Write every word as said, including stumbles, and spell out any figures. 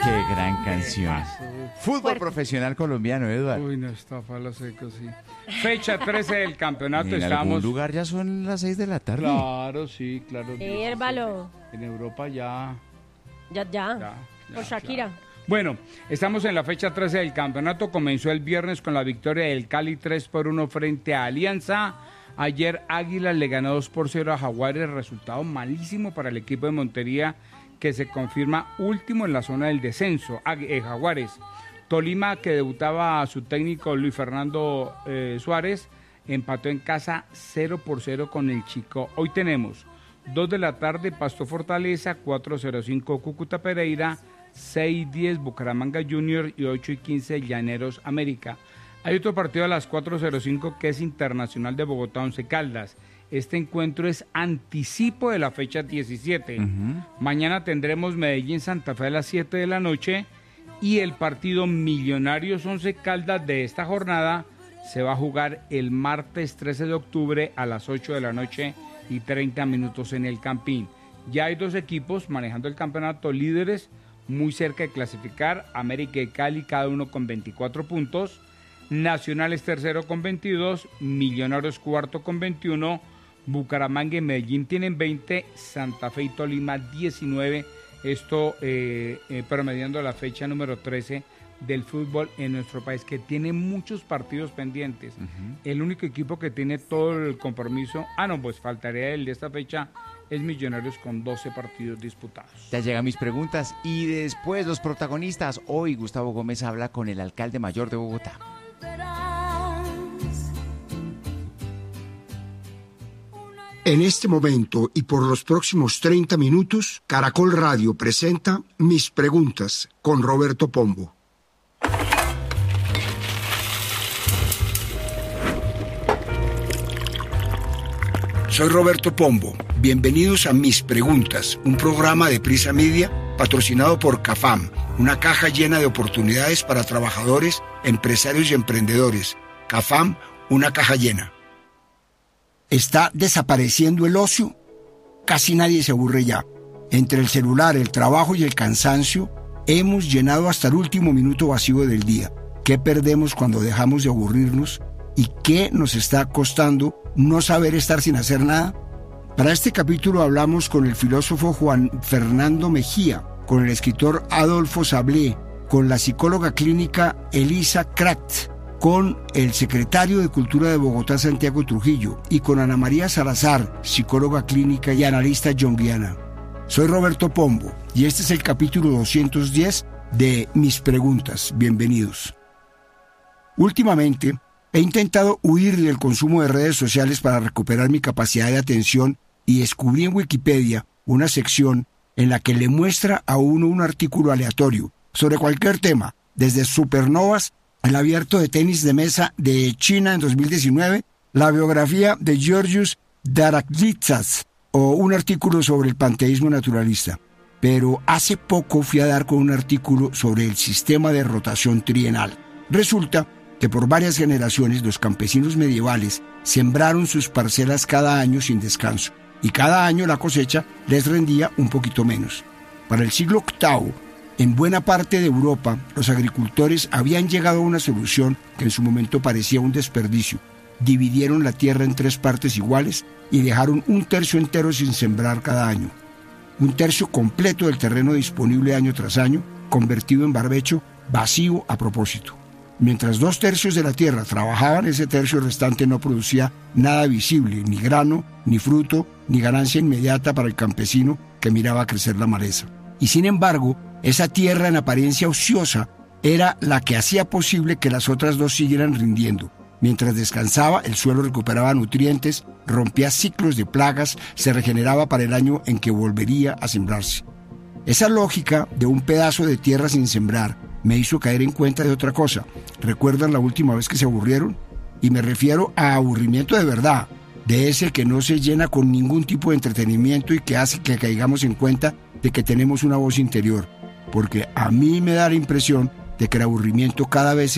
Qué gran canción. Fútbol Fuerte. profesional colombiano, Eduardo. Uy, no, está falo seco, sí. Fecha trece del campeonato, En algún estamos... lugar ya son las seis de la tarde. Claro, sí, claro. Hérvalo. En Europa ya... Ya, ya. ya, ya, Por Shakira. claro. Bueno, estamos en la fecha trece del campeonato. Comenzó el viernes con la victoria del Cali tres por uno frente a Alianza. Ayer Águilas le ganó dos por cero a Jaguares, resultado malísimo para el equipo de Montería, que se confirma último en la zona del descenso. Agu- eh, Jaguares. Tolima, que debutaba a su técnico Luis Fernando eh, Suárez, empató en casa cero por cero con el Chico. Hoy tenemos dos de la tarde Pasto Fortaleza, cuatro cero cinco Cúcuta Pereira, seis diez Bucaramanga Junior y ocho y quince Llaneros América. Hay otro partido a las cuatro cero cinco que es Internacional de Bogotá Once Caldas. Este encuentro es anticipo de la fecha diecisiete. Ujú. Mañana tendremos Medellín Santa Fe a las siete de la noche y el partido Millonarios Once Caldas de esta jornada se va a jugar el martes trece de octubre a las ocho de la noche y treinta minutos en el Campín. Ya hay dos equipos manejando el campeonato líderes muy cerca de clasificar, América y Cali cada uno con veinticuatro puntos, Nacional es tercero con veintidós, Millonarios cuarto con veintiuno, Bucaramanga y Medellín tienen veinte, Santa Fe y Tolima diecinueve, esto eh, eh, promediando la fecha número trece del fútbol en nuestro país, que tiene muchos partidos pendientes. Uh-huh. El único equipo que tiene todo el compromiso, ah no, pues faltaría el de esta fecha, es Millonarios con doce partidos disputados. Ya llegan mis preguntas y después los protagonistas. Hoy Gustavo Gómez habla con el alcalde mayor de Bogotá. En este momento y por los próximos treinta minutos, Caracol Radio presenta Mis Preguntas con Roberto Pombo. Soy Roberto Pombo. Bienvenidos a Mis Preguntas, un programa de Prisa Media patrocinado por CAFAM, una caja llena de oportunidades para trabajadores, empresarios y emprendedores. CAFAM, una caja llena. ¿Está desapareciendo el ocio? Casi nadie se aburre ya. Entre el celular, el trabajo y el cansancio, hemos llenado hasta el último minuto vacío del día. ¿Qué perdemos cuando dejamos de aburrirnos? ¿Y qué nos está costando no saber estar sin hacer nada? Para este capítulo hablamos con el filósofo Juan Fernando Mejía, con el escritor Adolfo Sablé, con la psicóloga clínica Elisa Kraft, con el secretario de Cultura de Bogotá, Santiago Trujillo, y con Ana María Salazar, psicóloga clínica y analista junguiana. Soy Roberto Pombo y este es el capítulo doscientos diez de Mis Preguntas. Bienvenidos. Últimamente, he intentado huir del consumo de redes sociales para recuperar mi capacidad de atención y descubrí en Wikipedia una sección en la que le muestra a uno un artículo aleatorio sobre cualquier tema, desde supernovas, el abierto de tenis de mesa de China en dos mil diecinueve, la biografía de Georgios Daraklitsas o un artículo sobre el panteísmo naturalista. Pero hace poco fui a dar con un artículo sobre el sistema de rotación trienal. Resulta que por varias generaciones los campesinos medievales sembraron sus parcelas cada año sin descanso, y cada año la cosecha les rendía un poquito menos. Para el siglo octavo, en buena parte de Europa, los agricultores habían llegado a una solución que en su momento parecía un desperdicio. Dividieron la tierra en tres partes iguales y dejaron un tercio entero sin sembrar cada año. Un tercio completo del terreno disponible año tras año, convertido en barbecho, vacío a propósito. Mientras dos tercios de la tierra trabajaban, ese tercio restante no producía nada visible, ni grano, ni fruto, ni ganancia inmediata para el campesino que miraba crecer la maleza. Y sin embargo, esa tierra en apariencia ociosa era la que hacía posible que las otras dos siguieran rindiendo. Mientras descansaba, el suelo recuperaba nutrientes, rompía ciclos de plagas, se regeneraba para el año en que volvería a sembrarse. Esa lógica de un pedazo de tierra sin sembrar me hizo caer en cuenta de otra cosa. ¿Recuerdan la última vez que se aburrieron? Y me refiero a aburrimiento de verdad, de ese que no se llena con ningún tipo de entretenimiento y que hace que caigamos en cuenta de que tenemos una voz interior. Porque a mí me da la impresión de que el aburrimiento cada vez